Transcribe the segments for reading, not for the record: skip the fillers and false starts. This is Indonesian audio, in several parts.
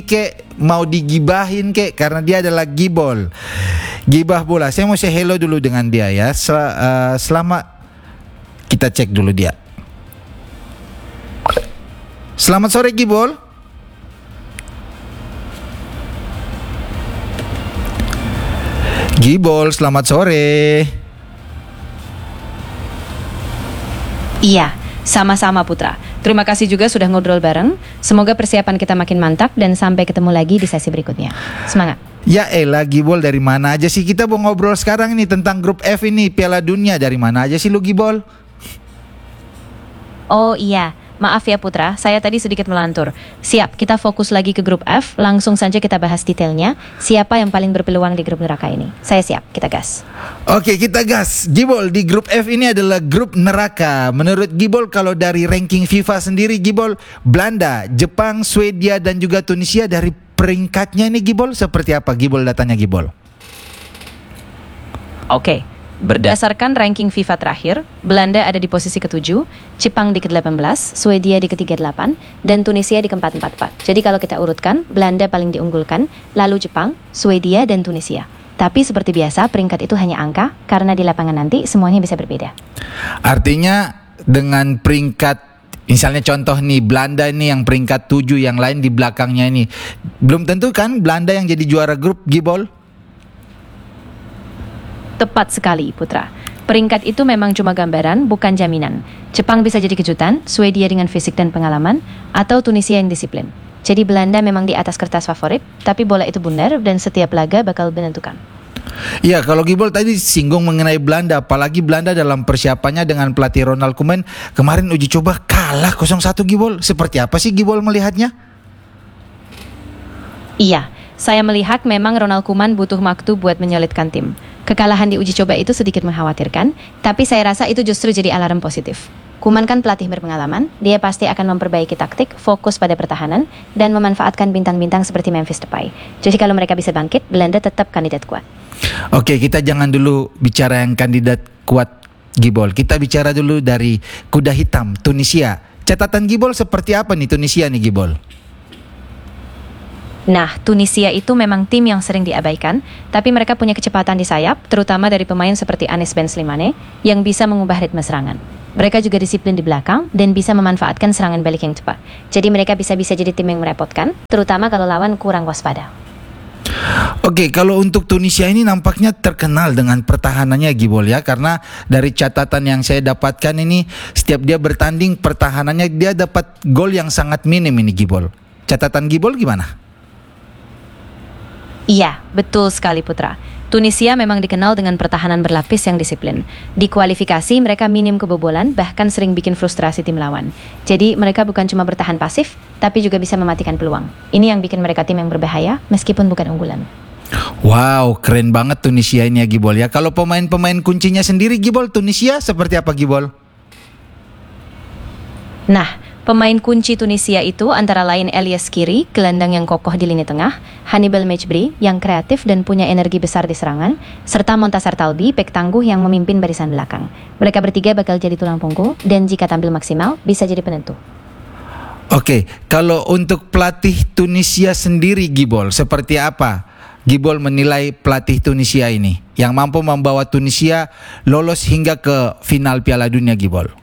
kek, mau digibahin kek, karena dia adalah gibol. Gibah bola. Saya mau say hello dulu dengan dia ya. Selama kita cek dulu dia. Selamat sore Gibol. Gibol, selamat sore. Iya, sama-sama Putra. Terima kasih juga sudah ngobrol bareng. Semoga persiapan kita makin mantap dan sampai ketemu lagi di sesi berikutnya. Semangat. Ya elah Gibol, dari mana aja sih kita mau ngobrol sekarang ini tentang grup F ini, Piala Dunia. Dari mana aja sih lu Gibol? Oh iya, maaf ya Putra, saya tadi sedikit melantur. Siap, kita fokus lagi ke grup F. Langsung saja kita bahas detailnya. Siapa yang paling berpeluang di grup neraka ini? Saya siap, kita gas. Oke, kita gas. Gibol, di grup F ini adalah grup neraka. Menurut Gibol, kalau dari ranking FIFA sendiri Gibol, Belanda, Jepang, Swedia dan juga Tunisia, dari peringkatnya ini Gibol seperti apa Gibol, datanya Gibol? Oke, berdasarkan ranking FIFA terakhir, Belanda ada di posisi ke-7, Jepang di ke-18, Swedia di ke-38, dan Tunisia di ke-444. Jadi kalau kita urutkan, Belanda paling diunggulkan, lalu Jepang, Swedia, dan Tunisia. Tapi seperti biasa, peringkat itu hanya angka, karena di lapangan nanti semuanya bisa berbeda. Artinya dengan peringkat, misalnya contoh nih, Belanda ini yang peringkat 7, yang lain di belakangnya ini, belum tentu kan Belanda yang jadi juara grup Gibol? Tepat sekali, Putra. Peringkat itu memang cuma gambaran, bukan jaminan. Jepang bisa jadi kejutan, Swedia dengan fisik dan pengalaman, atau Tunisia yang disiplin. Jadi Belanda memang di atas kertas favorit, tapi bola itu bundar dan setiap laga bakal menentukan. Ya, kalau Gibol tadi singgung mengenai Belanda, apalagi Belanda dalam persiapannya dengan pelatih Ronald Koeman, kemarin uji coba kalah 0-1 Gibol. Seperti apa sih Gibol melihatnya? Iya, saya melihat memang Ronald Koeman butuh waktu buat menyolidkan tim. Kekalahan di uji coba itu sedikit mengkhawatirkan, tapi saya rasa itu justru jadi alarm positif. Koeman kan pelatih berpengalaman, dia pasti akan memperbaiki taktik, fokus pada pertahanan, dan memanfaatkan bintang-bintang seperti Memphis Depay. Jadi kalau mereka bisa bangkit, Belanda tetap kandidat kuat. Oke, kita jangan dulu bicara yang kandidat kuat Gibol. Kita bicara dulu dari kuda hitam, Tunisia. Catatan Gibol seperti apa nih Tunisia nih Gibol? Nah, Tunisia itu memang tim yang sering diabaikan, tapi mereka punya kecepatan di sayap, terutama dari pemain seperti Anis Ben Slimane, yang bisa mengubah ritme serangan. Mereka juga disiplin di belakang dan bisa memanfaatkan serangan balik yang cepat. Jadi mereka bisa jadi tim yang merepotkan, terutama kalau lawan kurang waspada. Oke, kalau untuk Tunisia ini nampaknya terkenal dengan pertahanannya Gibol ya, karena dari catatan yang saya dapatkan ini, setiap dia bertanding pertahanannya dia dapat gol yang sangat minim ini Gibol. Catatan Gibol gimana? Iya, betul sekali Putra. Tunisia memang dikenal dengan pertahanan berlapis yang disiplin. Di kualifikasi mereka minim kebobolan, bahkan sering bikin frustrasi tim lawan. Jadi mereka bukan cuma bertahan pasif, tapi juga bisa mematikan peluang. Ini yang bikin mereka tim yang berbahaya, meskipun bukan unggulan. Wow, keren banget Tunisia ini ya Gibol ya. Kalau pemain-pemain kuncinya sendiri Gibol, Tunisia seperti apa Gibol? Nah, pemain kunci Tunisia itu antara lain Elias Kiri, gelandang yang kokoh di lini tengah, Hannibal Mejbri yang kreatif dan punya energi besar di serangan, serta Montasser Talbi, bek tangguh yang memimpin barisan belakang. Mereka bertiga bakal jadi tulang punggung dan jika tampil maksimal bisa jadi penentu. Oke, kalau untuk pelatih Tunisia sendiri Gibol, seperti apa Gibol menilai pelatih Tunisia ini yang mampu membawa Tunisia lolos hingga ke final Piala Dunia Gibol?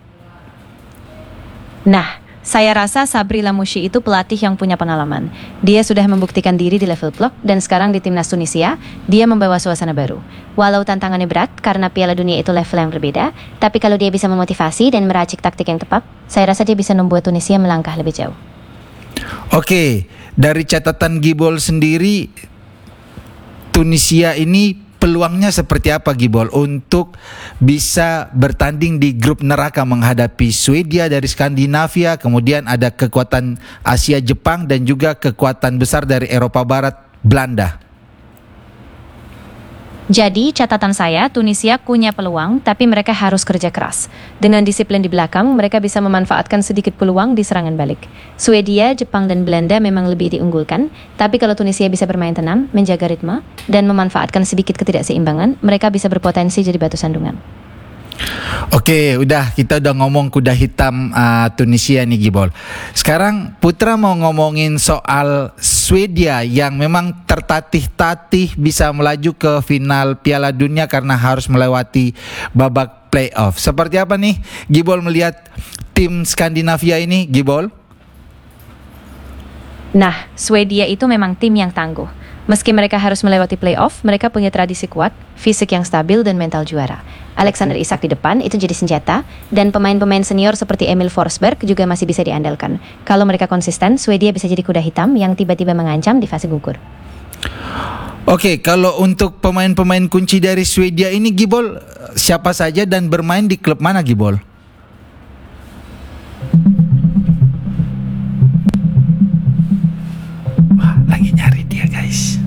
Nah, saya rasa Sabri Lamouchi itu pelatih yang punya pengalaman. Dia sudah membuktikan diri di level klub dan sekarang di timnas Tunisia, dia membawa suasana baru. Walau tantangannya berat karena Piala Dunia itu level yang berbeda, tapi kalau dia bisa memotivasi dan meracik taktik yang tepat, saya rasa dia bisa membuat Tunisia melangkah lebih jauh. Oke, dari catatan Gibol sendiri, Tunisia ini peluangnya seperti apa Gibol untuk bisa bertanding di grup neraka menghadapi Swedia dari Skandinavia, kemudian ada kekuatan Asia Jepang dan juga kekuatan besar dari Eropa Barat Belanda? Jadi catatan saya, Tunisia punya peluang, tapi mereka harus kerja keras. Dengan disiplin di belakang, mereka bisa memanfaatkan sedikit peluang di serangan balik. Swedia, Jepang, dan Belanda memang lebih diunggulkan, tapi kalau Tunisia bisa bermain tenang, menjaga ritme, dan memanfaatkan sedikit ketidakseimbangan, mereka bisa berpotensi jadi batu sandungan. Oke, kita udah ngomong kuda hitam Tunisia nih Gibol. Sekarang Putra mau ngomongin soal Swedia yang memang tertatih-tatih bisa melaju ke final Piala Dunia karena harus melewati babak playoff. Seperti apa nih Gibol melihat tim Skandinavia ini, Gibol? Nah, Swedia itu memang tim yang tangguh. Meski mereka harus melewati playoff, mereka punya tradisi kuat, fisik yang stabil, dan mental juara. Alexander Isak di depan itu jadi senjata, dan pemain-pemain senior seperti Emil Forsberg juga masih bisa diandalkan. Kalau mereka konsisten, Swedia bisa jadi kuda hitam yang tiba-tiba mengancam di fase gugur. Oke, kalau untuk pemain-pemain kunci dari Swedia ini Gibol, siapa saja dan bermain di klub mana Gibol? Wah, lagi nyari dia guys.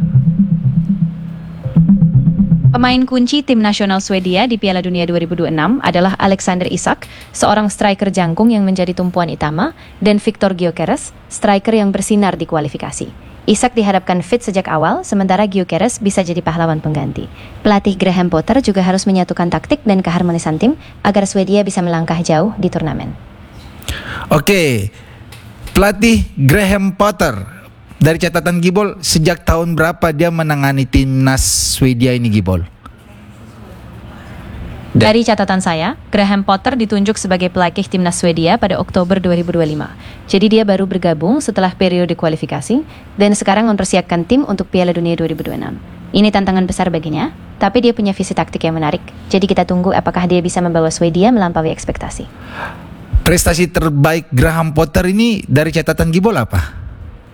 Pemain kunci tim nasional Swedia di Piala Dunia 2026 adalah Alexander Isak, seorang striker jangkung yang menjadi tumpuan utama, dan Viktor Gyökeres, striker yang bersinar di kualifikasi. Isak diharapkan fit sejak awal, sementara Gyökeres bisa jadi pahlawan pengganti. Pelatih Graham Potter juga harus menyatukan taktik dan keharmonisan tim agar Swedia bisa melangkah jauh di turnamen. Oke, pelatih Graham Potter. Dari catatan Gibol, sejak tahun berapa dia menangani timnas Swedia ini Gibol? Dari catatan saya, Graham Potter ditunjuk sebagai pelatih timnas Swedia pada Oktober 2025. Jadi dia baru bergabung setelah periode kualifikasi dan sekarang mempersiapkan tim untuk Piala Dunia 2026. Ini tantangan besar baginya, tapi dia punya visi taktik yang menarik. Jadi kita tunggu apakah dia bisa membawa Swedia melampaui ekspektasi. Prestasi terbaik Graham Potter ini dari catatan Gibol apa?